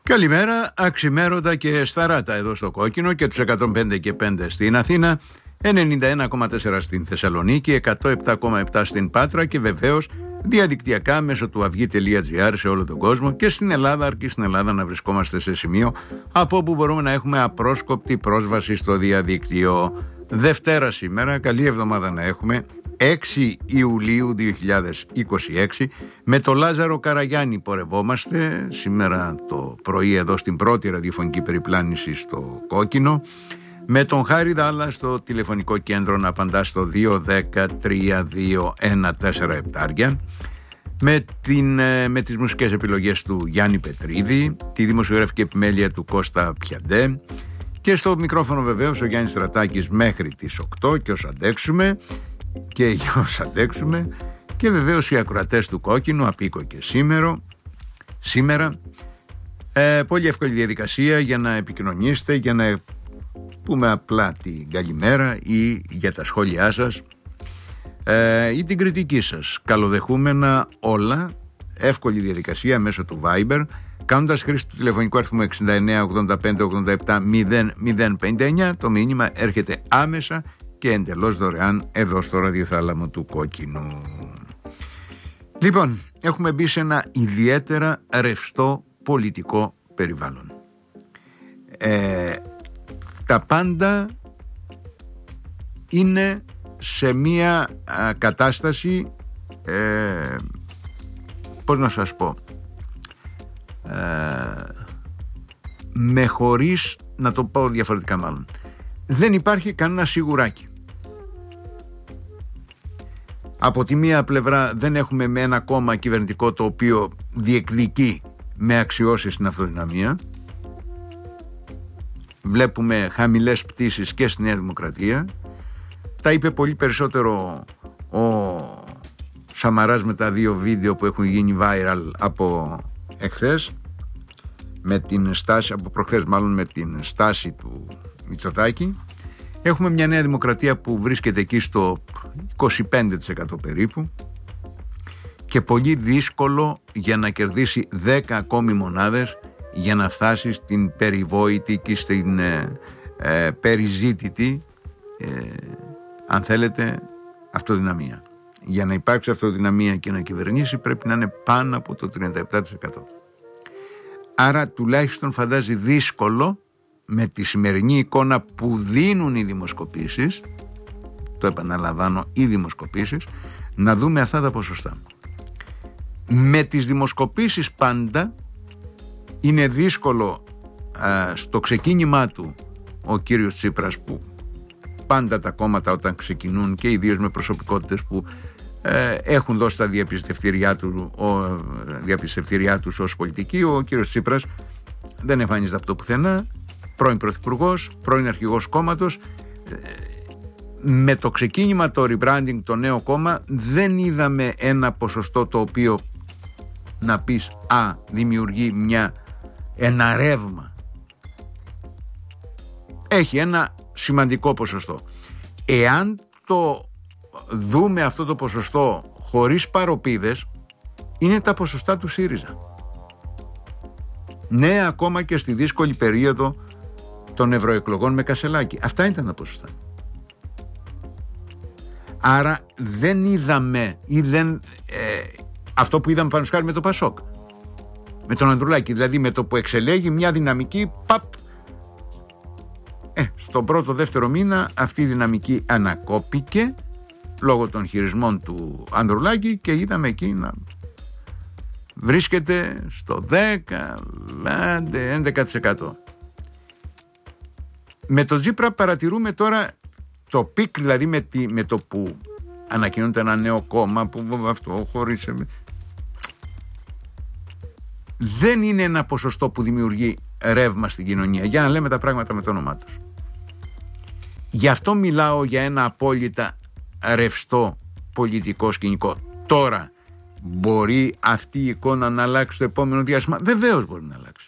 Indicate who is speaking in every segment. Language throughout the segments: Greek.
Speaker 1: Καλημέρα, αξιμέρωτα και σταράτα εδώ στο Κόκκινο και τους 105 και 5 στην Αθήνα, 91,4 στην Θεσσαλονίκη, 107,7 στην Πάτρα και βεβαίως διαδικτυακά μέσω του αυγή.gr σε όλο τον κόσμο και στην Ελλάδα, αρκεί στην Ελλάδα να βρισκόμαστε σε σημείο από όπου μπορούμε να έχουμε απρόσκοπτη πρόσβαση στο διαδίκτυο. Δευτέρα σήμερα, καλή εβδομάδα να έχουμε, 6 Ιουλίου 2026, με το Λάζαρο Καραγιάννη πορευόμαστε σήμερα το πρωί εδώ στην πρώτη ραδιοφωνική περιπλάνηση στο Κόκκινο, με τον Χάρη Δάλλα στο τηλεφωνικό κέντρο να απαντά στο 210-3214 με τις μουσικές επιλογές του Γιάννη Πετρίδη, τη δημοσιογραφική επιμέλεια του Κώστα Πιαντέ και στο μικρόφωνο βεβαίως ο Γιάννης Στρατάκης μέχρι τις 8 και ως αντέξουμε και για όσα αντέξουμε, και βεβαίως οι ακροατές του Κόκκινου, απίκο και σήμερα. Πολύ εύκολη διαδικασία για να επικοινωνήσετε, για να πούμε απλά την καλημέρα ή για τα σχόλιά σας ή την κριτική σας. Καλοδεχούμενα όλα. Εύκολη διαδικασία μέσω του Viber, κάνοντας χρήση του τηλεφωνικού αριθμού 69 85 87 0059. Το μήνυμα έρχεται άμεσα και εντελώς δωρεάν εδώ στο ραδιοθάλαμο του Κόκκινου. Λοιπόν, έχουμε μπει σε ένα ιδιαίτερα ρευστό πολιτικό περιβάλλον. Τα πάντα είναι σε μία κατάσταση, πώς να σας πω, με χωρίς, να το πω διαφορετικά μάλλον, δεν υπάρχει κανένα σιγουράκι. Από τη μία πλευρά δεν έχουμε με ένα κόμμα κυβερνητικό το οποίο διεκδικεί με αξιώσεις την αυτοδυναμία. Βλέπουμε χαμηλές πτήσεις και στη Νέα Δημοκρατία. Τα είπε πολύ περισσότερο ο Σαμαράς με τα δύο βίντεο που έχουν γίνει viral από εχθές, με την στάση, από προχθές μάλλον, με την στάση του Μητσοτάκη. Έχουμε μια Νέα Δημοκρατία που βρίσκεται εκεί στο 25% περίπου και πολύ δύσκολο για να κερδίσει 10 ακόμη μονάδες για να φτάσει στην περιβόητη και στην περιζήτητη, αν θέλετε, αυτοδυναμία. Για να υπάρξει αυτοδυναμία και να κυβερνήσει πρέπει να είναι πάνω από το 37%. Άρα τουλάχιστον φαντάζει δύσκολο, με τη σημερινή εικόνα που δίνουν οι δημοσκοπήσεις, το επαναλαμβάνω, οι δημοσκοπήσεις, να δούμε αυτά τα ποσοστά. Με τις δημοσκοπήσεις πάντα είναι δύσκολο στο ξεκίνημά του ο κύριος Τσίπρας, που πάντα τα κόμματα όταν ξεκινούν, και ιδίως με προσωπικότητες που έχουν δώσει τα διαπιστευτήριά τους ως πολιτικοί, ο κύριος Τσίπρας δεν εμφανίζεται από το πουθενά, πρώην πρωθυπουργός, πρώην αρχηγός κόμματος. Με το ξεκίνημα, το rebranding, το νέο κόμμα, δεν είδαμε ένα ποσοστό το οποίο να πεις δημιουργεί ένα ρεύμα. Έχει ένα σημαντικό ποσοστό. Εάν το δούμε αυτό το ποσοστό χωρίς παροπίδες, είναι τα ποσοστά του ΣΥΡΙΖΑ. Ναι, ακόμα και στη δύσκολη περίοδο των ευρωεκλογών με Κασελάκη. Αυτά ήταν τα ποσοστά. Άρα δεν είδαμε αυτό που είδαμε πάνω σκάρι με το Πασόκ, με τον Ανδρουλάκη, δηλαδή με το που εξελέγει μια δυναμική, στον πρώτο δεύτερο μήνα αυτή η δυναμική ανακόπηκε λόγω των χειρισμών του Ανδρουλάκη και είδαμε εκεί να βρίσκεται στο 10-11%. Με το Τσίπρα παρατηρούμε τώρα το πικ, δηλαδή με το που ανακοινώνεται ένα νέο κόμμα που αυτό χωρίς... Δεν είναι ένα ποσοστό που δημιουργεί ρεύμα στην κοινωνία, για να λέμε τα πράγματα με το όνομά τους. Γι' αυτό μιλάω για ένα απόλυτα ρευστό πολιτικό σκηνικό. Τώρα, μπορεί αυτή η εικόνα να αλλάξει το επόμενο διάστημα? Βεβαίως μπορεί να αλλάξει.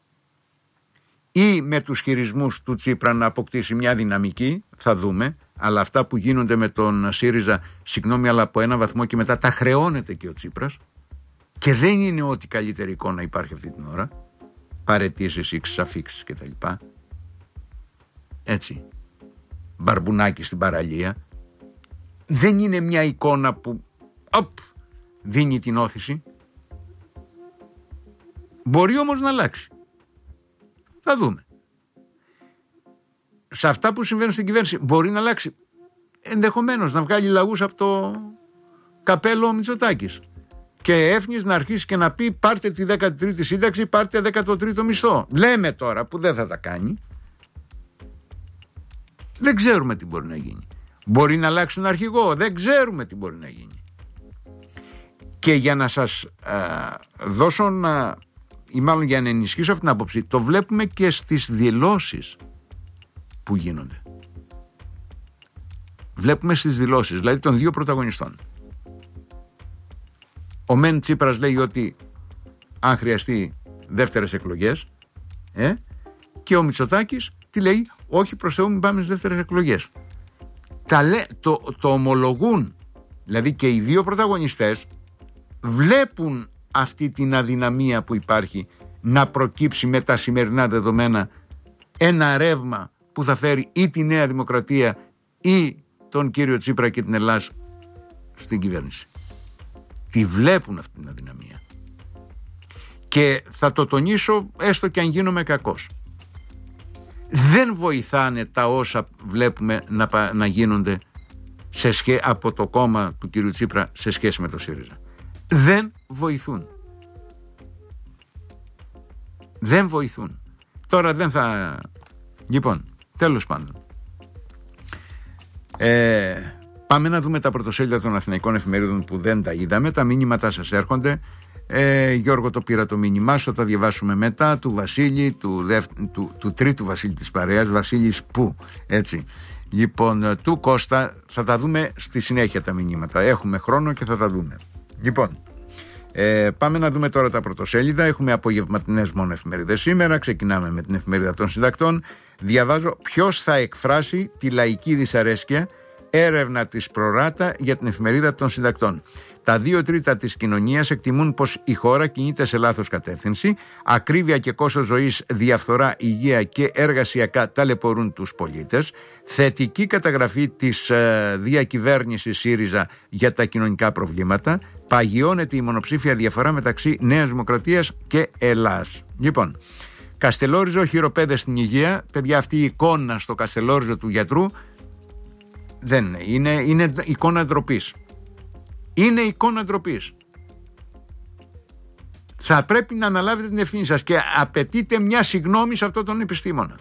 Speaker 1: Ή με τους χειρισμούς του Τσίπρα να αποκτήσει μια δυναμική, θα δούμε, αλλά αυτά που γίνονται με τον ΣΥΡΙΖΑ, συγγνώμη, αλλά από ένα βαθμό και μετά τα χρεώνεται και ο Τσίπρας και δεν είναι ό,τι καλύτερη εικόνα υπάρχει αυτή την ώρα. παραιτήσεις ή ξαφίξεις κτλ. Έτσι. Μπαρμπουνάκι στην παραλία. Δεν είναι μια εικόνα που δίνει την όθηση. Μπορεί όμως να αλλάξει. Θα δούμε. Σε αυτά που συμβαίνουν στην κυβέρνηση μπορεί να αλλάξει. Ενδεχομένως να βγάλει λαγούς από το καπέλο ο Μητσοτάκης. Και Έφνης να αρχίσει και να πει πάρτε τη 13η σύνταξη, πάρτε 13ο μισθό. Λέμε τώρα που δεν θα τα κάνει. Δεν ξέρουμε τι μπορεί να γίνει. Μπορεί να αλλάξουν αρχηγό. Δεν ξέρουμε τι μπορεί να γίνει. Και για να σας δώσω ή μάλλον για να ενισχύσω αυτή την άποψη, το βλέπουμε και στις δηλώσεις που γίνονται. Βλέπουμε στις δηλώσεις, δηλαδή των δύο πρωταγωνιστών. Ο Μεν Τσίπρας λέει ότι αν χρειαστεί δεύτερες εκλογές, και ο Μητσοτάκης τι λέει? Όχι, προς Θεού μην πάμε στις δεύτερες εκλογές. Το ομολογούν, δηλαδή και οι δύο πρωταγωνιστές βλέπουν αυτή την αδυναμία που υπάρχει να προκύψει με τα σημερινά δεδομένα ένα ρεύμα που θα φέρει ή τη Νέα Δημοκρατία ή τον κύριο Τσίπρα και την Ελλάδα στην κυβέρνηση. Τη βλέπουν αυτή την αδυναμία. Και θα το τονίσω έστω και αν γίνομαι κακός. Δεν βοηθάνε τα όσα βλέπουμε να γίνονται από το κόμμα του κύριου Τσίπρα σε σχέση με το ΣΥΡΙΖΑ. Δεν βοηθούν. Δεν βοηθούν. Τώρα δεν θα... Λοιπόν, τέλος πάντων. Πάμε να δούμε τα πρωτοσέλιδα των αθηναϊκών εφημερίδων που δεν τα είδαμε. Τα μήνυματά σας έρχονται. Γιώργο, το πήρα το μήνυμά σου, θα τα διαβάσουμε μετά. Του Βασίλη, του τρίτου Βασίλη της παρέας. Βασίλης που, έτσι. Λοιπόν, του Κώστα, θα τα δούμε στη συνέχεια τα μηνύματα. Έχουμε χρόνο και θα τα δούμε. Λοιπόν, πάμε να δούμε τώρα τα πρωτοσέλιδα. Έχουμε απογευματινές μόνο εφημερίδες σήμερα. Ξεκινάμε με την εφημερίδα των συντακτών. Διαβάζω ποιος θα εκφράσει τη λαϊκή δυσαρέσκεια. Έρευνα της Προράτα για την εφημερίδα των συντακτών. Τα 2/3 της κοινωνίας εκτιμούν πως η χώρα κινείται σε λάθος κατεύθυνση. Ακρίβεια και κόστος ζωής, διαφθορά, υγεία και εργασιακά ταλαιπωρούν τους πολίτες. Θετική καταγραφή της διακυβέρνησης ΣΥΡΙΖΑ για τα κοινωνικά προβλήματα. Παγιώνεται η μονοψήφια διαφορά μεταξύ Νέας Δημοκρατίας και Ελλάς. Λοιπόν, Καστελόριζο, χειροπέδες στην υγεία. Παιδιά, αυτή η εικόνα στο Καστελόριζο του γιατρού δεν είναι εικόνα ντροπής. Είναι εικόνα ντροπής. Θα πρέπει να αναλάβετε την ευθύνη σας και απαιτείτε μια συγγνώμη σε αυτόν τον επιστήμονα.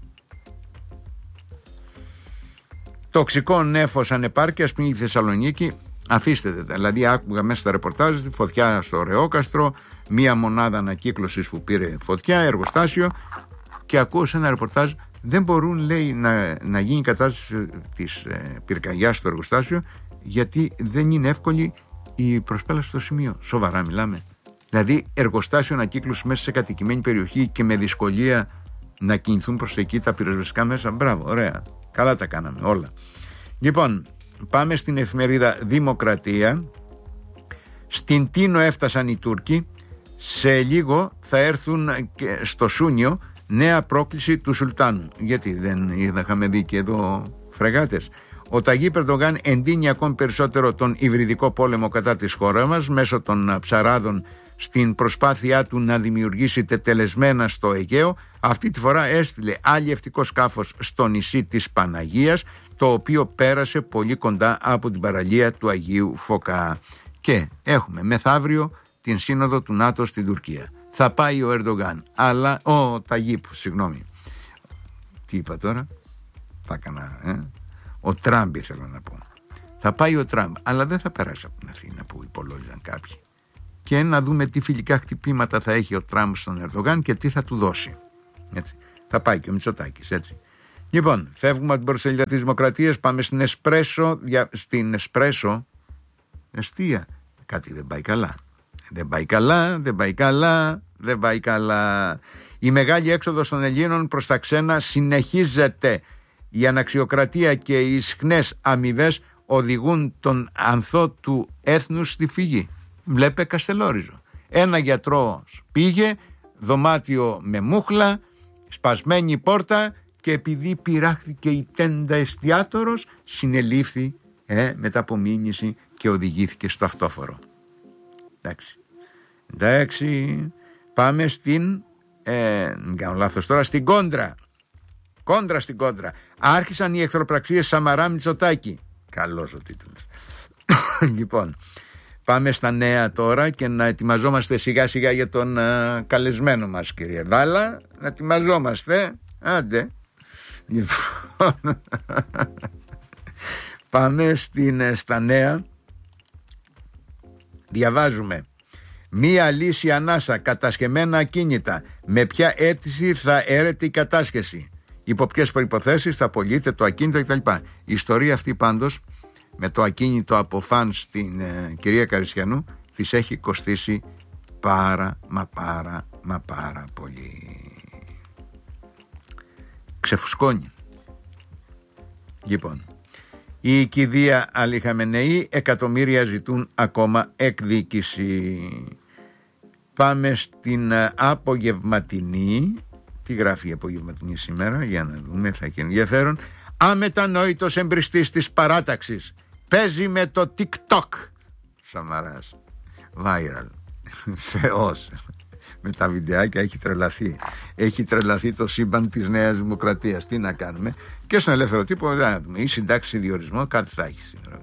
Speaker 1: Τοξικό νέφος ανεπάρκειας πνίγει η Θεσσαλονίκη. Αφήστε τα. Δηλαδή, άκουγα μέσα στα ρεπορτάζ τη φωτιά στο Ρεόκαστρο, μία μονάδα ανακύκλωσης που πήρε φωτιά, εργοστάσιο, και ακούω σε ένα ρεπορτάζ δεν μπορούν, λέει, να γίνει η κατάσταση της πυρκαγιάς στο εργοστάσιο, γιατί δεν είναι εύκολη η προσπέλαση στο σημείο. Σοβαρά μιλάμε? Δηλαδή, εργοστάσιο ανακύκλωση μέσα σε κατοικημένη περιοχή και με δυσκολία να κινηθούν προς εκεί τα πυροσβεστικά μέσα. Μπράβο, ωραία. Καλά τα κάναμε όλα. Λοιπόν, πάμε στην εφημερίδα Δημοκρατία. Στην Τίνο έφτασαν οι Τούρκοι. Σε λίγο θα έρθουν και στο Σούνιο. Νέα πρόκληση του Σουλτάνου. Γιατί δεν είχαμε δει και εδώ φρεγάτες? Ο Ταγί Περντογάν εντείνει ακόμη περισσότερο τον υβριδικό πόλεμο κατά της χώρας μας μέσω των ψαράδων στην προσπάθειά του να δημιουργήσει τετελεσμένα στο Αιγαίο. Αυτή τη φορά έστειλε αλλιευτικό σκάφος στο νησί της Παναγίας, το οποίο πέρασε πολύ κοντά από την παραλία του Αγίου Φωκά. Και έχουμε μεθαύριο την σύνοδο του ΝΑΤΟ στην Τουρκία. Θα πάει ο Ερντογάν, αλλά ο Ταγίπ, συγγνώμη. Τι είπα τώρα? Θα έκανα, ο Τραμπ ήθελα να πω. Θα πάει ο Τραμπ, αλλά δεν θα περάσει από την Αθήνα που υπολόγιζαν κάποιοι. Και να δούμε τι φιλικά χτυπήματα θα έχει ο Τραμπ στον Ερντογάν και τι θα του δώσει. Έτσι. Θα πάει και ο Μητσοτάκης, έτσι. Λοιπόν, φεύγουμε από την πρωτοσέλιδα της Δημοκρατίας, πάμε στην Εσπρέσο. Στην Εσπρέσο, εστία, κάτι δεν πάει καλά. Δεν πάει καλά, δεν πάει καλά, δεν πάει καλά. Η μεγάλη έξοδος των Ελλήνων προς τα ξένα συνεχίζεται. Η αναξιοκρατία και οι ισχνές αμοιβές οδηγούν τον ανθό του έθνους στη φυγή. Βλέπε Καστελόριζο. Ένα γιατρός πήγε, δωμάτιο με μούχλα, σπασμένη πόρτα, και επειδή πειράχθηκε η τέντα εστιατόρος, συνελήφθη μετά από μήνυση και οδηγήθηκε στο αυτόφορο. Εντάξει, πάμε στην μην κάνω λάθος τώρα, στην κόντρα. Στην κόντρα. Άρχισαν οι εχθροπραξίες Σαμαρά Μητσοτάκη. Καλός ο τίτλος. Λοιπόν, πάμε στα νέα τώρα και να ετοιμαζόμαστε σιγά σιγά για τον καλεσμένο μας, κύριε Δάλα. Να ετοιμαζόμαστε. Άντε. Λοιπόν, πάμε στα νέα. Διαβάζουμε: μία λύση ανάσα, κατασχεμένα ακίνητα. Με ποια αίτηση θα έρεται η κατάσχεση, υπό ποιες προϋποθέσεις θα πωλείται το ακίνητο κτλ. Η ιστορία αυτή πάντως με το ακίνητο από φαν στην κυρία Καρισιανού της έχει κοστίσει πάρα πολύ. Ξεφουσκώνει. Λοιπόν, η κηδεία Αλιχαμενεή, εκατομμύρια ζητούν ακόμα εκδίκηση. Πάμε στην απογευματινή. Τι γράφει η απογευματινή σήμερα, για να δούμε, θα έχει ενδιαφέρον. Αμετανόητος εμπριστής της παράταξης παίζει με το TikTok. Σαμαράς. Viral. Θεός. Με τα βιντεάκια έχει τρελαθεί το σύμπαν της Νέας Δημοκρατίας. Τι να κάνουμε. Και στον ελεύθερο τύπο ή συντάξει διορισμό, κάτι θα έχει σήμερα.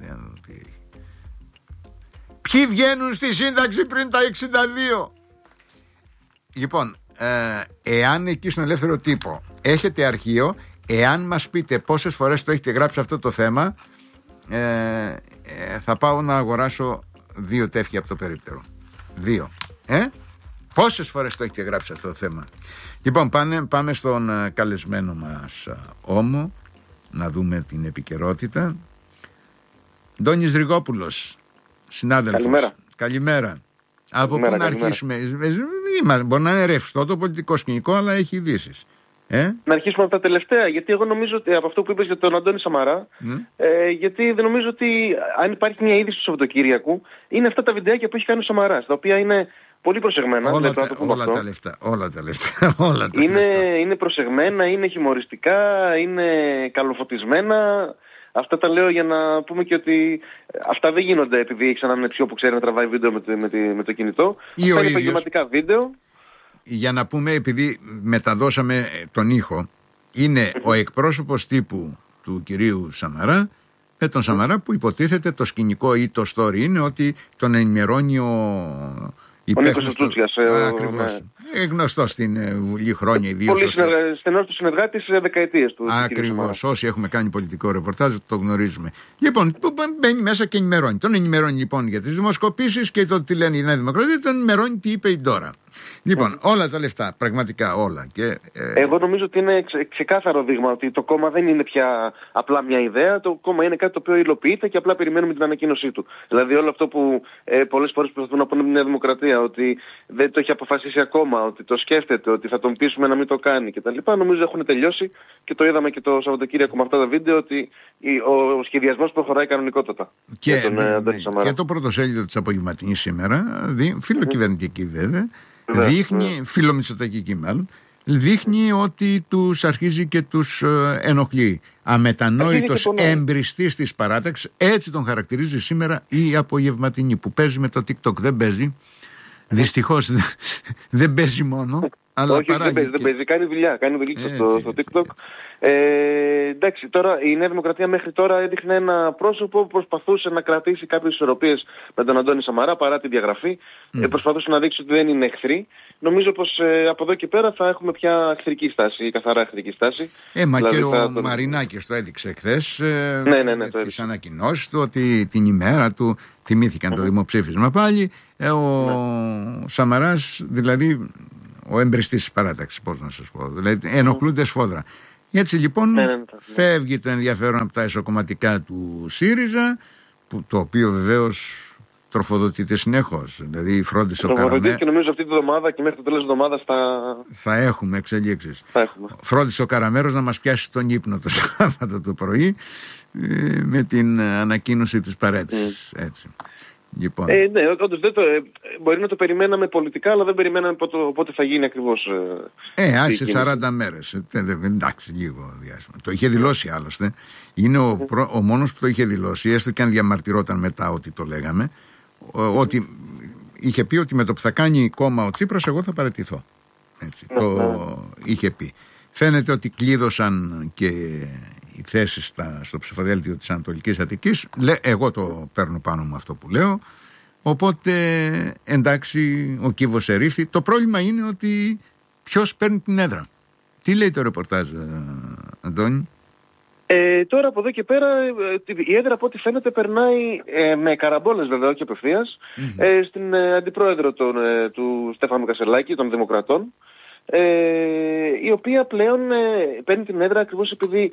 Speaker 1: Ποιοι βγαίνουν στη σύνταξη πριν τα 62? Λοιπόν, εάν εκεί στον ελεύθερο τύπο έχετε αρχείο, εάν μας πείτε πόσες φορές το έχετε γράψει αυτό το θέμα, θα πάω να αγοράσω 2 τεύχια από το περίπτερο. 2. Πόσες φορές το έχετε γράψει αυτό το θέμα? Λοιπόν, πάμε στον καλεσμένο μας όμο, να δούμε την επικαιρότητα. Ντόνης Ριγόπουλος, συνάδελφος. Καλημέρα. Από πού να αρχίσουμε? Μπορεί να είναι ρευστό το πολιτικό σκηνικό, αλλά έχει ειδήσεις.
Speaker 2: Να αρχίσουμε από τα τελευταία, γιατί εγώ νομίζω ότι από αυτό που είπες για τον Αντώνη Σαμαρά, γιατί δεν νομίζω ότι αν υπάρχει μια είδηση του Σαββατοκύριακου, είναι αυτά τα βιντεάκια που έχει κάνει ο Σαμαράς, τα οποία είναι πολύ προσεγμένα.
Speaker 1: Όλα τα λεφτά.
Speaker 2: Είναι προσεγμένα, είναι χιουμοριστικά, είναι καλοφωτισμένα. Αυτά τα λέω για να πούμε και ότι αυτά δεν γίνονται επειδή έχει έναν ψιό που ξέρει να τραβάει βίντεο με το κινητό. Αυτά είναι επαγγελματικά βίντεο.
Speaker 1: Για να πούμε, επειδή μεταδώσαμε τον ήχο, είναι ο εκπρόσωπος τύπου του κυρίου Σαμαρά με τον Σαμαρά, που υποτίθεται το σκηνικό ή το story είναι ότι τον ενημερώνει ο
Speaker 2: Νίκος Τσούτσιας.
Speaker 1: Ακριβώς. Γνωστός στην Βουλή χρόνια, ιδίως.
Speaker 2: Πολύ στενός του συνεργάτης σε δεκαετίες του.
Speaker 1: Ακριβώς. Όσοι έχουμε κάνει πολιτικό ρεπορτάζ το γνωρίζουμε. Λοιπόν, μπαίνει μέσα και ενημερώνει. Τον ενημερώνει λοιπόν για τις δημοσκοπήσεις και το τι λένε η Νέα Δημοκρατία, τον ενημερώνει τι είπε η Ντόρα. Λοιπόν, όλα τα λεφτά, πραγματικά όλα.
Speaker 2: Εγώ νομίζω ότι είναι ξεκάθαρο δείγμα ότι το κόμμα δεν είναι πια απλά μια ιδέα. Το κόμμα είναι κάτι το οποίο υλοποιείται και απλά περιμένουμε την ανακοίνωσή του. Δηλαδή, όλο αυτό που πολλές φορές προσπαθούν να πούνε με τη Νέα Δημοκρατία, ότι δεν το έχει αποφασίσει ακόμα, ότι το σκέφτεται, ότι θα τον πείσουμε να μην το κάνει κτλ. Νομίζω έχουν τελειώσει και το είδαμε και το Σαββατοκύριακο με αυτά τα βίντεο, ότι ο σχεδιασμός προχωράει κανονικότατα.
Speaker 1: Και το πρωτοσέλιδο της απογευματινής σήμερα, φιλοκυβερνητική βέβαια, δείχνει, φιλομητσοτακική μάλλον, δείχνει ότι τους αρχίζει και τους ενοχλεί. Αμετανόητος εμπριστής της παράταξης, έτσι τον χαρακτηρίζει σήμερα η απογευματινή, που παίζει με το TikTok. Δεν παίζει, δυστυχώς δεν παίζει μόνο, αλλά
Speaker 2: όχι, δεν παίζει, κάνει δουλειά στο TikTok. Εντάξει, τώρα η Νέα Δημοκρατία μέχρι τώρα έδειχνε ένα πρόσωπο που προσπαθούσε να κρατήσει κάποιες ισορροπίες με τον Αντώνη Σαμαρά παρά τη διαγραφή. Προσπαθούσε να δείξει ότι δεν είναι εχθροί. Νομίζω πως από εδώ και πέρα θα έχουμε πια εχθρική στάση, καθαρά εχθρική στάση.
Speaker 1: Μα δηλαδή, και ο Μαρινάκης το έδειξε χθες τις ανακοινώσεις του, ότι την ημέρα του θυμήθηκαν το δημοψήφισμα πάλι. Ο Σαμαράς, δηλαδή ο εμπριστής της παράταξης, πώς να σας πω, δηλαδή ενοχλούνται σφόδρα. Έτσι λοιπόν φεύγει το ενδιαφέρον από τα εσωκομματικά του ΣΥΡΙΖΑ, το οποίο βεβαίως τροφοδοτείται συνεχώς. Δηλαδή φρόντισε ο Καραμέρος.
Speaker 2: Και νομίζω αυτή τη εβδομάδα και μέχρι το τέλος της εβδομάδας
Speaker 1: θα έχουμε εξελίξεις. Φρόντισε ο Καραμέρος να μας πιάσει τον ύπνο το Σάββατο το πρωί με την ανακοίνωση της παρέτησης. Έτσι. Λοιπόν.
Speaker 2: Ναι, όντως μπορεί να το περιμέναμε πολιτικά, αλλά δεν περιμέναμε πότε θα γίνει ακριβώς.
Speaker 1: Άρχισε 40 μέρες. Εντάξει, λίγο διάστημα. Το είχε δηλώσει άλλωστε. Είναι ο μόνος που το είχε δηλώσει, έστω και αν διαμαρτυρόταν μετά ότι το λέγαμε, ότι είχε πει ότι με το που θα κάνει κόμμα ο Τσίπρας, εγώ θα παραιτηθώ. Έτσι, το είχε πει. Φαίνεται ότι κλείδωσαν και οι θέσεις στο ψηφοδέλτιο της Ανατολικής Αττικής. Εγώ το παίρνω πάνω μου αυτό που λέω. Οπότε εντάξει, ο κύβος ερήφθη. Το πρόβλημα είναι ότι ποιος παίρνει την έδρα. Τι λέει το ρεπορτάζ, Αντώνη?
Speaker 2: Τώρα από εδώ και πέρα η έδρα από ό,τι φαίνεται περνάει με καραμπόλες βέβαια, όχι απευθείας, στην αντιπρόεδρο του Στέφανου Κασελάκη, των Δημοκρατών, η οποία πλέον παίρνει την έδρα ακριβώς επειδή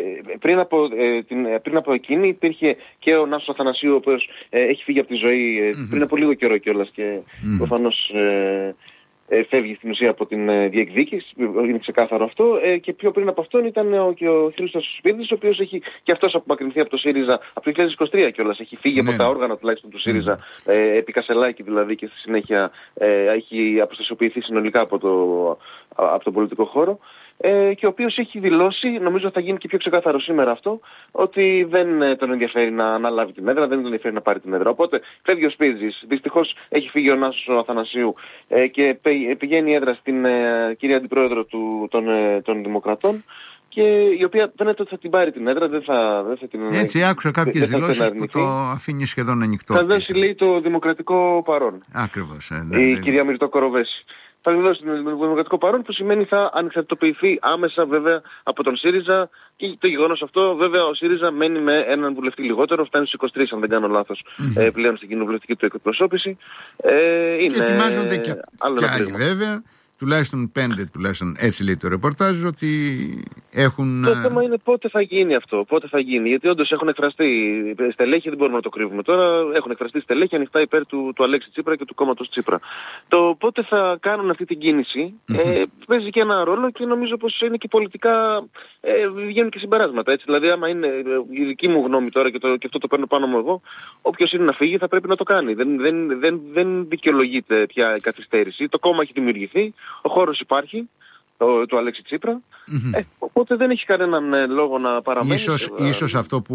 Speaker 2: πριν από εκείνη υπήρχε και ο Νάσος Αθανασίου, ο οποίος έχει φύγει από τη ζωή πριν από λίγο καιρό κιόλας και προφανώς φεύγει στην ουσία από την διεκδίκηση, είναι ξεκάθαρο αυτό, και πιο πριν από αυτόν ήταν και ο Χρήστος Σπύρδης, ο οποίος έχει και αυτός απομακρυνθεί από το ΣΥΡΙΖΑ από το 2023 κιόλας, έχει φύγει από τα όργανα τουλάχιστον του ΣΥΡΙΖΑ, επί Κασελάκη δηλαδή, και στη συνέχεια έχει αποστασιοποιηθεί συνολικά από τον πολιτικό χώρο. Και ο οποίος έχει δηλώσει, νομίζω θα γίνει και πιο ξεκάθαρο σήμερα αυτό, ότι δεν τον ενδιαφέρει να αναλάβει την έδρα, δεν τον ενδιαφέρει να πάρει την έδρα. Οπότε φεύγει ο Σπύρδης, δυστυχώς έχει φύγει ο Νάσος ο Αθανασίου και πηγαίνει η έδρα στην κυρία Αντιπρόεδρο των Δημοκρατών, και η οποία φαίνεται ότι θα την πάρει την έδρα, δεν θα την...
Speaker 1: Έτσι, άκουσα κάποιες δηλώσεις που το αφήνει σχεδόν ανοιχτό.
Speaker 2: Θα δώσει, λέει, το δημοκρατικό παρόν.
Speaker 1: Ακριβώς.
Speaker 2: Η κυρία Μυρτώ Κοροβέση. Θα δώσει το δημοκρατικό παρόν, που σημαίνει θα ανεξαρτητοποιηθεί άμεσα βέβαια από τον ΣΥΡΙΖΑ, και το γεγονός αυτό βέβαια ο ΣΥΡΙΖΑ μένει με έναν βουλευτή λιγότερο, φτάνει στους 23 αν δεν κάνω λάθος, πλέον στην κοινοβουλευτική του εκπροσώπηση.
Speaker 1: Και ετοιμάζονται και άλλοι βέβαια, τουλάχιστον 5 τουλάχιστον, έτσι λέει το ρεπορτάζ, ότι έχουν...
Speaker 2: Το θέμα είναι πότε θα γίνει αυτό, γιατί όντως έχουν εκφραστεί στελέχη, δεν μπορούμε να το κρύβουμε τώρα, έχουν εκφραστεί στελέχη ανοιχτά υπέρ του Αλέξη Τσίπρα και του κόμματος Τσίπρα. Το πότε θα κάνουν αυτή την κίνηση παίζει και ένα ρόλο, και νομίζω πως είναι και πολιτικά βγαίνουν και συμπεράσματα. Έτσι. Δηλαδή, άμα είναι η δική μου γνώμη τώρα, και αυτό το παίρνω πάνω μου εγώ, όποιος είναι να φύγει θα πρέπει να το κάνει. Δεν δικαιολογείται πια η καθυστέρηση. Το κόμμα έχει δημιουργηθεί, ο χώρος υπάρχει, του Αλέξη Τσίπρα, οπότε δεν έχει κανέναν λόγο να παραμένει.
Speaker 1: Ίσως αυτό που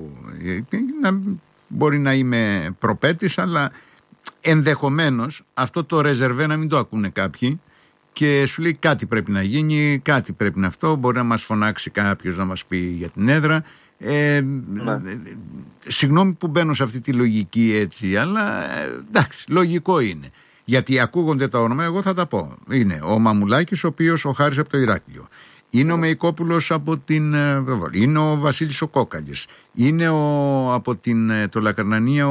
Speaker 1: μπορεί να είμαι προπέτης, αλλά ενδεχομένως αυτό το ρεζερβέ να μην το ακούνε κάποιοι και σου λέει κάτι πρέπει να γίνει, κάτι πρέπει να αυτό, μπορεί να μας φωνάξει κάποιος να μας πει για την έδρα. Συγγνώμη που μπαίνω σε αυτή τη λογική έτσι, αλλά εντάξει, λογικό είναι. Γιατί ακούγονται τα όνομα, εγώ θα τα πω. Είναι ο Μαμουλάκης, ο οποίος ο Χάρης από το Ηράκλειο. Είναι ο Μεϊκόπουλος από την... Είναι ο Βασίλης ο Κόκαλης. Είναι από το Λακαρνανία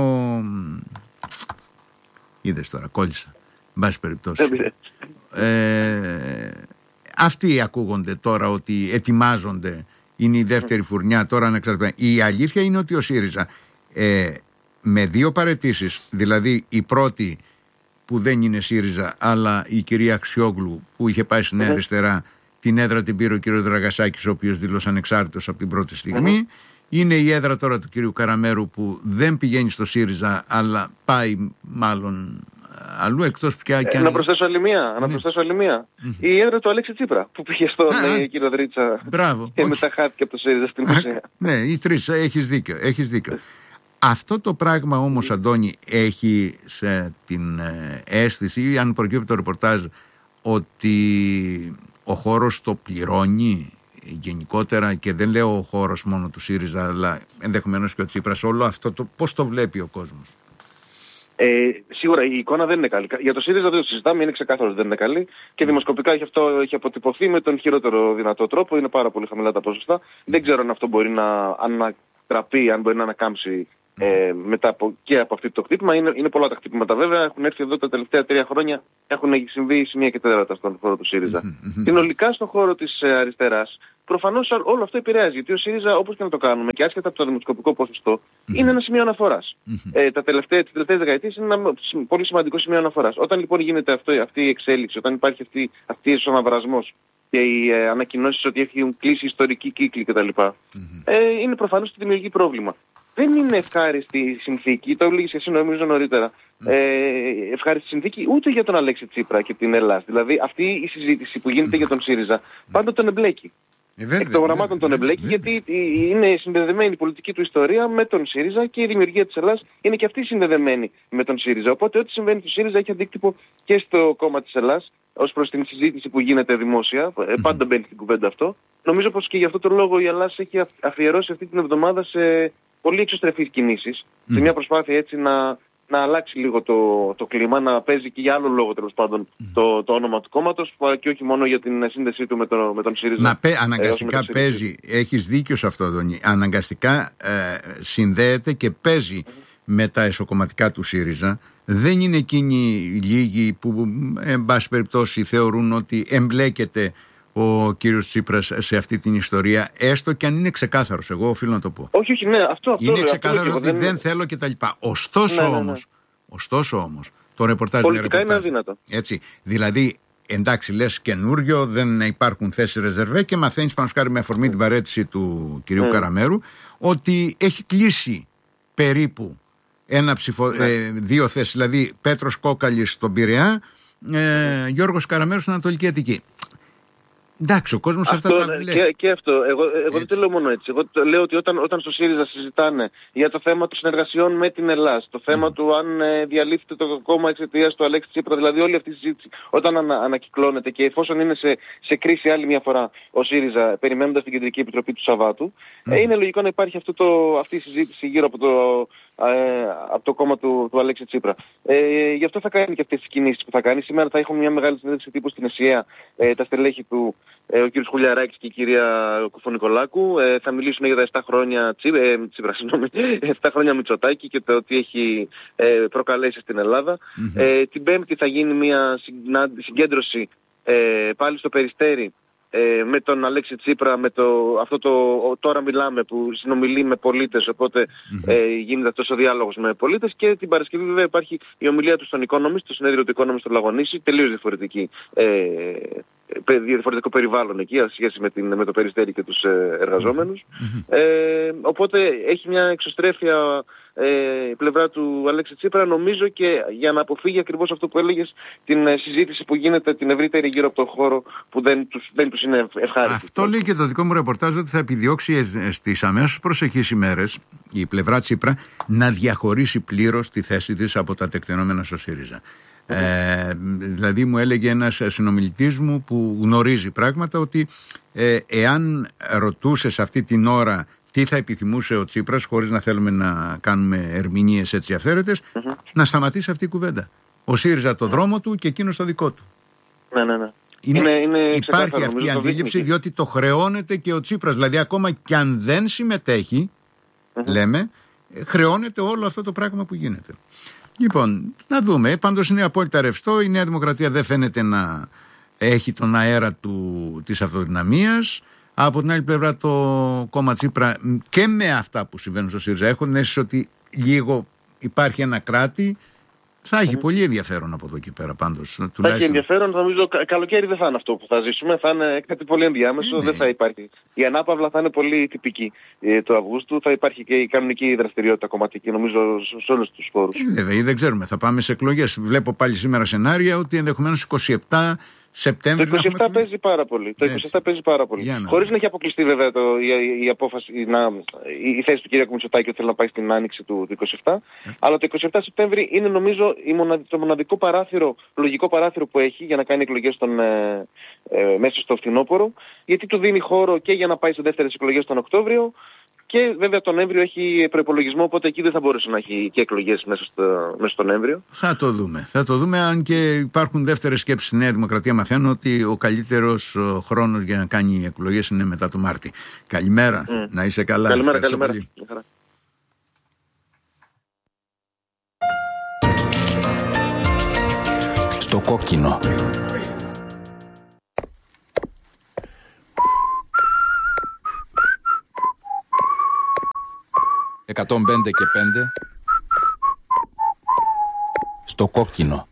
Speaker 1: είδες τώρα, κόλλησα. Εν πάση περιπτώσει. Αυτοί ακούγονται τώρα ότι ετοιμάζονται. Είναι η δεύτερη φουρνιά τώρα ανεξαρτητικά. Η αλήθεια είναι ότι ο ΣΥΡΙΖΑ με 2 παραιτήσεις, δηλαδή η πρώτη που δεν είναι ΣΥΡΙΖΑ, αλλά η κυρία Αξιόγλου που είχε πάει στη Νέα Αριστερά, την έδρα την πήρε ο κύριος Δραγασάκης, ο οποίος δήλωσε ανεξάρτητος από την πρώτη στιγμή. Είναι η έδρα τώρα του κυρίου Καραμέρου που δεν πηγαίνει στο ΣΥΡΙΖΑ, αλλά πάει μάλλον αλλού, εκτός πια και
Speaker 2: να προσθέσω άλλη μία. Η έδρα του Αλέξη Τσίπρα που πήγε στον κύριο Δρίτσα.
Speaker 1: Μπράβο.
Speaker 2: Και μετά χάθηκε από το ΣΥΡΙΖΑ στην ουσία.
Speaker 1: Ναι, οι 3, έχεις δίκιο. Αυτό το πράγμα όμως, Αντώνη, έχει σε την αίσθηση, ή αν προκύπτει το ρεπορτάζ, ότι ο χώρος το πληρώνει γενικότερα, και δεν λέω ο χώρος μόνο του ΣΥΡΙΖΑ, αλλά ενδεχομένως και ο Τσίπρας, όλο αυτό πώς το βλέπει ο κόσμος?
Speaker 2: Σίγουρα η εικόνα δεν είναι καλή. Για το ΣΥΡΙΖΑ δεν το συζητάμε, είναι ξεκάθαρο ότι δεν είναι καλή, και δημοσκοπικά έχει αποτυπωθεί με τον χειρότερο δυνατό τρόπο. Είναι πάρα πολύ χαμηλά τα ποσοστά. Δεν ξέρω αν αυτό μπορεί να ανατραπεί, αν μπορεί να ανακάμψει μετά και από αυτό το χτύπημα. Είναι πολλά τα χτύπηματα βέβαια. Έχουν έρθει εδώ τα τελευταία 3 χρόνια, έχουν συμβεί σημεία και τέρατα στον χώρο του ΣΥΡΙΖΑ. Συνολικά στον χώρο της αριστεράς, προφανώς όλο αυτό επηρεάζει. Γιατί ο ΣΥΡΙΖΑ, όπως και να το κάνουμε, και άσχετα από το δημοσκοπικό ποσοστό, είναι ένα σημείο αναφοράς. Τις τελευταίες δεκαετίες είναι ένα πολύ σημαντικό σημείο αναφοράς. Όταν λοιπόν γίνεται αυτή η εξέλιξη, όταν υπάρχει αυτή ο αναβρασμός και οι ανακοινώσεις ότι έχουν κλείσει ιστορικοί κύκλοι κτλ., είναι προφανώς ότι δημιουργεί πρόβλημα. δεν είναι ευχάριστη η συνθήκη, το έλεγες εσύ νομίζω νωρίτερα, ευχάριστη συνθήκη ούτε για τον Αλέξη Τσίπρα και την Ελλάδα. Δηλαδή αυτή η συζήτηση που γίνεται για τον ΣΥΡΙΖΑ πάντα τον εμπλέκει. Εκ των γραμμάτων τον εμπλέκει, γιατί είναι συνδεδεμένη η πολιτική του ιστορία με τον ΣΥΡΙΖΑ και η δημιουργία της Ελλάδας είναι και αυτή συνδεδεμένη με τον ΣΥΡΙΖΑ. Οπότε ό,τι συμβαίνει στο ΣΥΡΙΖΑ έχει αντίκτυπο και στο κόμμα της Ελλάδας ως προς την συζήτηση που γίνεται δημόσια. Πάντα μπαίνει στην κουβέντα αυτό. Νομίζω πως και γι' αυτό τον λόγο η Ελλάδα έχει αφιερώσει αυτή την εβδομάδα σε πολύ εξωστρεφείς κινήσεις, σε μια προσπάθεια έτσι να αλλάξει λίγο το κλίμα, να παίζει και για άλλο λόγο τέλος πάντων το όνομα του κόμματος και όχι μόνο για την σύνδεσή του με τον ΣΥΡΙΖΑ.
Speaker 1: Αναγκαστικά παίζει, έχεις δίκιο σε αυτό, Αντώνη. Αναγκαστικά συνδέεται και παίζει με τα εσωκομματικά του ΣΥΡΙΖΑ. Δεν είναι εκείνοι οι λίγοι που εν πάση περιπτώσει θεωρούν ότι εμπλέκεται ο κύριος Τσίπρας σε αυτή την ιστορία, έστω και αν είναι ξεκάθαρος. Εγώ οφείλω να το πω.
Speaker 2: Όχι, ναι, αυτό
Speaker 1: είναι ξεκάθαρο ότι δεν θέλω κτλ. Ωστόσο όμως, το ρεπορτάζ
Speaker 2: πολιτικά είναι αδύνατο.
Speaker 1: Έτσι. Δηλαδή, εντάξει, λες καινούριο, δεν υπάρχουν θέσεις ρεζερβέ και μαθαίνεις πάνω σκάρι με αφορμή την παρέτηση του κυρίου Καραμέρου ότι έχει κλείσει περίπου δύο θέσεις. Δηλαδή, Πέτρος Κόκαλης στον Πειραιά, Γιώργος Καραμέρος στην Ανατολική Αττική. Εντάξει, ο κόσμος αυτά τα λέει.
Speaker 2: Και αυτό. Εγώ δεν το λέω μόνο έτσι. Εγώ το λέω ότι όταν στο ΣΥΡΙΖΑ συζητάνε για το θέμα των συνεργασιών με την Ελλάδα, το θέμα του αν διαλύθηκε το κόμμα εξαιτίας του Αλέξη Τσίπρα, δηλαδή όλη αυτή η συζήτηση, όταν ανακυκλώνεται και εφόσον είναι σε κρίση άλλη μια φορά ο ΣΥΡΙΖΑ, περιμένοντας την Κεντρική Επιτροπή του Σαββάτου, είναι λογικό να υπάρχει αυτή η συζήτηση γύρω από το κόμμα του Αλέξη Τσίπρα. Γι' αυτό θα κάνει και αυτές τις κινήσεις που θα κάνει. Σήμερα θα έχουν μια μεγάλη συνέντευξη τύπου στην ΕΣΥΑ τα στελέχη του, ο κ. Χουλιαράκης και η κυρία Κουφωνικολάκου. Θα μιλήσουν για τα 7 χρόνια Τσίπρα, 7 χρόνια Μητσοτάκη και το τι έχει προκαλέσει στην Ελλάδα. Την Πέμπτη θα γίνει μια συγκέντρωση πάλι στο Περιστέρι με τον Αλέξη Τσίπρα, με αυτό το τώρα μιλάμε που συνομιλεί με πολίτες, οπότε γίνεται αυτός ο διάλογος με πολίτες. Και την Παρασκευή βέβαια υπάρχει η ομιλία του στον Economist, στο συνέδριο του Economist στο Λαγονίσι, τελείως διαφορετικό περιβάλλον εκεί, σε σχέση με το Περιστέρι και τους εργαζόμενους. Οπότε έχει μια εξωστρέφεια η πλευρά του Αλέξη Τσίπρα, νομίζω, και για να αποφύγει ακριβώς αυτό που έλεγες, την συζήτηση που γίνεται την ευρύτερη γύρω από τον χώρο που δεν τους είναι ευχάριστη.
Speaker 1: Αυτό λέει και το δικό μου ρεπορτάζ, ότι θα επιδιώξει στις αμέσως προσεχείς ημέρες η πλευρά Τσίπρα να διαχωρίσει πλήρως τη θέση της από τα τεκτενόμενα στο ΣΥΡΙΖΑ. Δηλαδή μου έλεγε ένας συνομιλητής μου που γνωρίζει πράγματα ότι εάν ρωτούσες αυτή την ώρα τι θα επιθυμούσε ο Τσίπρας, χωρίς να θέλουμε να κάνουμε ερμηνείες έτσι αυθαίρετες, να σταματήσει αυτή η κουβέντα. Ο ΣΥΡΙΖΑ το δρόμο του και εκείνος το δικό του.
Speaker 2: Ναι.
Speaker 1: Υπάρχει αυτή η αντίληψη, διότι το χρεώνεται και ο Τσίπρας. Δηλαδή ακόμα και αν δεν συμμετέχει, λέμε, χρεώνεται όλο αυτό το πράγμα που γίνεται. Λοιπόν, να δούμε. Πάντως είναι απόλυτα ρευστό. Η Νέα Δημοκρατία δεν φαίνεται να έχει τον αέρα της αυτοδυναμίας. Από την άλλη πλευρά το κόμμα Τσίπρα και με αυτά που συμβαίνουν στο ΣΥΡΙΖΑ έχουν την αίσθηση ότι λίγο υπάρχει ένα κράτη. Θα έχει πολύ ενδιαφέρον από εδώ και πέρα πάντως.
Speaker 2: Θα έχει ενδιαφέρον, νομίζω καλοκαίρι δεν θα είναι αυτό που θα ζήσουμε, θα είναι κάτι πολύ ενδιάμεσο, δεν θα υπάρχει. Η ανάπαυλα θα είναι πολύ τυπική του Αυγούστου, θα υπάρχει και η κανονική δραστηριότητα κομματική, νομίζω, σε όλους τους χώρους.
Speaker 1: Βέβαια, δεν ξέρουμε, θα πάμε σε εκλογές. Βλέπω πάλι σήμερα σενάρια ότι ενδεχομένως 27 Σεπτέμβρη.
Speaker 2: Το 27 παίζει πάρα πολύ. Το 27 παίζει πάρα πολύ. Χωρίς να έχει αποκλειστεί βέβαια η απόφαση, η θέση του κ. Μητσοτάκη ότι θέλει να πάει στην άνοιξη του 27. Αλλά το 27 Σεπτέμβρη είναι νομίζω το μοναδικό παράθυρο, λογικό παράθυρο που έχει για να κάνει εκλογές μέσα στο φθινόπωρο. Γιατί του δίνει χώρο και για να πάει σε δεύτερες εκλογές τον Οκτώβριο. Και βέβαια τον Νοέμβριο έχει προϋπολογισμό, οπότε εκεί δεν θα μπορούσε να έχει και εκλογές μέσα στον Νοέμβριο.
Speaker 1: Θα το δούμε, αν και υπάρχουν δεύτερες σκέψεις στη Νέα Δημοκρατία. Μαθαίνω ότι ο καλύτερος χρόνος για να κάνει εκλογές είναι μετά το Μάρτι. Καλημέρα, να είσαι καλά.
Speaker 2: Καλημέρα.
Speaker 3: Στο κόκκινο. 105 και 5 στο κόκκινο.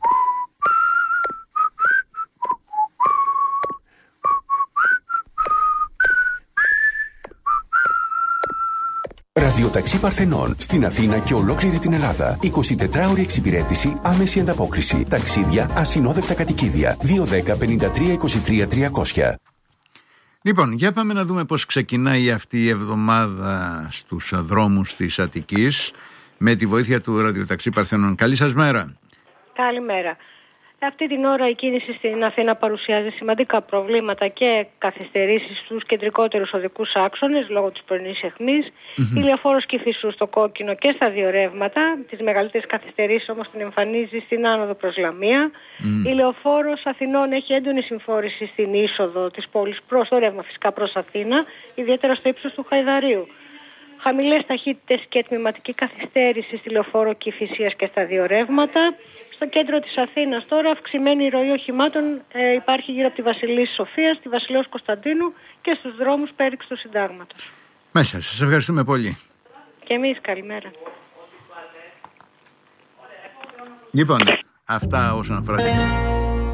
Speaker 4: Ραδιοταξί Παρθενών. Στην Αθήνα και ολόκληρη την Ελλάδα. 24ωρη εξυπηρέτηση, άμεση ανταπόκριση. Ταξίδια, ασυνόδευτα κατοικίδια. 210 53 23 300.
Speaker 1: Λοιπόν, για πάμε να δούμε πώς ξεκινάει αυτή η εβδομάδα στους δρόμους της Αττικής με τη βοήθεια του Ραδιοταξί Παρθενών. Καλή σας μέρα.
Speaker 5: Καλημέρα. Αυτή την ώρα η κίνηση στην Αθήνα παρουσιάζει σημαντικά προβλήματα και καθυστερήσεις στους κεντρικότερους οδικούς άξονες λόγω της πρωινής αιχμής. Η λεωφόρος Κηφισού στο κόκκινο και στα δύο ρεύματα. Τις μεγαλύτερες καθυστερήσεις όμως την εμφανίζει στην άνοδο προς Λαμία. Η λεωφόρος Αθηνών έχει έντονη συμφόρηση στην είσοδο της πόλης προς το ρεύμα, φυσικά προς Αθήνα, ιδιαίτερα στο ύψος του Χαϊδαρίου. Χαμηλές ταχύτητες και τμηματική καθυστέρηση στη λεωφόρο Κηφισίας και στα δύο ρεύματα. Στο κέντρο της Αθήνας τώρα αυξημένη ροή οχημάτων υπάρχει γύρω από τη Βασιλής Σοφίας, τη Βασιλέως Κωνσταντίνου και στους δρόμους πέριξ του Συντάγματος.
Speaker 1: Μέσα, σας ευχαριστούμε πολύ.
Speaker 5: Και εμείς καλημέρα.
Speaker 1: Λοιπόν, αυτά όσον αφορά